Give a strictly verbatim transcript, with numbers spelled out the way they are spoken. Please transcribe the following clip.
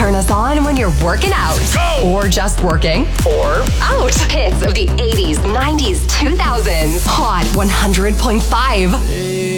turn us on when you're working out. Go! Or just working. Or out. Hits of the eighties, nineties, two thousands. Hot one hundred point five.